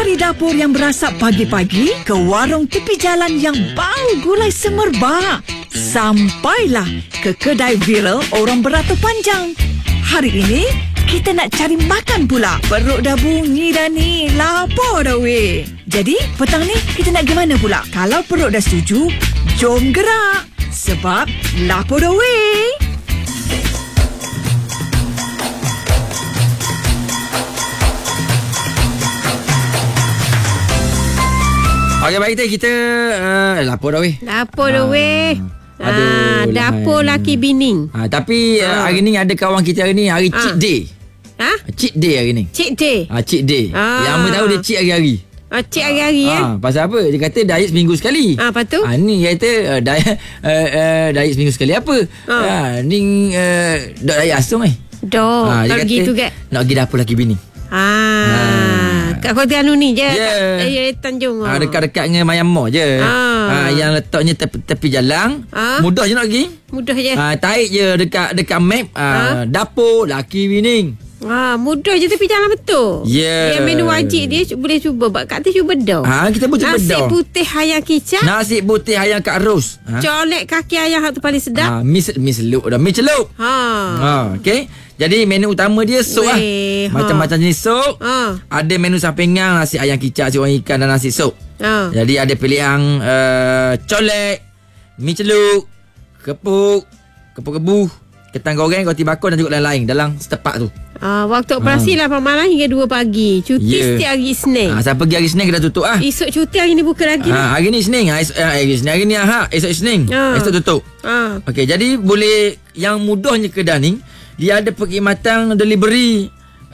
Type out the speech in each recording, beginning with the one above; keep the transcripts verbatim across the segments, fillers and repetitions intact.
Dari dapur yang berasap pagi-pagi ke warung tepi jalan yang bau gulai semerbak, sampailah ke kedai viral orang beratur panjang. Hari ini kita nak cari makan pula. Perut dah bunyi dah ni, lapar dah weh. Jadi petang ni kita nak gimana pula? Kalau perut dah setuju, jom gerak. Sebab lapar dah weh. Okey, baik kita uh, lapor dah weh. Lapor dah weh. Ah, aduh, ah, dapur lah. laki bini. Ha, tapi uh, hari ni ada kawan kita hari ni hari Ah. cheat day. Ha? Cheat day hari ni. Cik day. Ha, cheat day. Ah. Yang Amba tahu dia cheat hari-hari. Ah, cik hari-hari eh. Ha, pasal apa? Dia kata diet seminggu sekali. Ah, lepas tu? Ha, ni dia kata uh, diet, uh, uh, diet seminggu sekali apa? Ah. Ha, ni uh, dok diet asung eh. Doh, Ha, dia kalau kata gitu kan. nak pergi dapur laki bini. Ah, kat Kota Anu ni je. Yeah. Eh, Tanjung. Ha, dekat-dekat dengan Myanmar je. Ah. Ha, yang letaknya tepi, tepi jalan. Ah. Mudah je nak pergi. Mudah je. Ha, tarik je dekat dekat map. Ha, Ah. dapur laki bini. Ah, mudah je tapi jalan betul. Yeah. Yang menu wajib dia cu- boleh cuba. Kat tu cuba dah. Ha, kita pun cuba Nasi dah. putih ayam kicap. Nasi putih ayam Kak Ros. Ha. Colek kaki ayam hak tu paling sedap. Ha, mi mi celup dah. Mi celup. Ha. Ha, okey. Jadi menu utama dia sup lah. Weh, ha. Macam-macam jenis sup. Ha. Ada menu sampingan nasi ayam kicap, nasi goreng ikan dan nasi sup. Ha. Jadi ada pilihan uh, colek, mi celup, kepuk, kepuk kebuh, ketan goreng, roti bakar dan juga lain-lain dalam setepak tu. Ah, waktu operasi lapan malam hingga dua pagi. Cuti Yeah. setiap hari Isnin. Ha, saya pergi hari Senin kita tutup ah. Esok cuti hari ni buka lagi. Ha, hari ni Senin, ha, esok, ha, hari Senin, hari ni Ahad, esok Isnin, Ha. esok tutup. Ha. Okey, jadi boleh yang mudahnya kedai ni dia ada perkhidmatan delivery.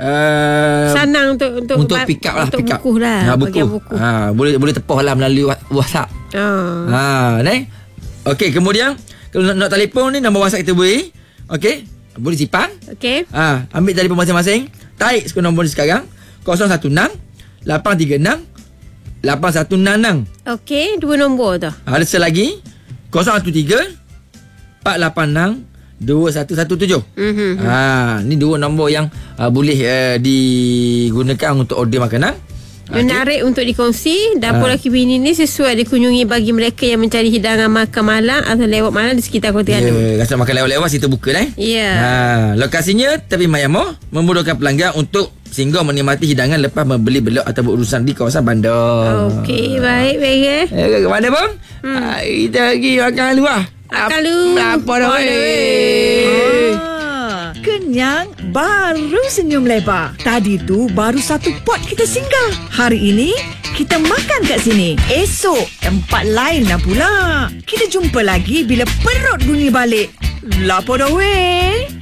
Uh, Senang untuk untuk untuk ba- pick up lah, untuk pick up. buku lah. Ha, buku. bagian buku. Ha, boleh boleh tepah lah melalui wa- WhatsApp. Ha. Ha, ni. Okey, kemudian kalau nak, nak telefon ni nombor WhatsApp kita boleh. Okey, boleh simpan. Okey. Ha, ambil telefon masing-masing. Tarik skor nombor ni sekarang kosong satu enam lapan tiga enam lapan satu enam enam. Okey, dua nombor tu. Ha, ada selagi kosong satu tiga empat lapan enam dua satu satu tujuh. Mhm. Ha, ni dua nombor yang uh, boleh uh, digunakan untuk order makanan. Menarik untuk dikongsi. Dapur Ha. laki bini ni sesuai dikunjungi bagi mereka yang mencari hidangan makan malam atau lewat malam di sekitar Kota Ya, Anu. rasa makan lewat-lewat situ buka eh. Ya. Ha, lokasinya tepi Myanmar memudahkan pelanggan untuk singgah menikmati hidangan lepas membeli belok atau berurusan di kawasan bandar. Okey, baik, baik eh. Eh, ke mana bang? Hmm. Ha, kita pergi makan luar. Makan lu. Apa dah Apa dah, weh? Ah, kenyang baru senyum lebar. Tadi tu baru satu pot kita singgah. Hari ini kita makan kat sini. Esok tempat lain lah pula. Kita jumpa lagi bila perut bunyi balik. Lapar dah weh.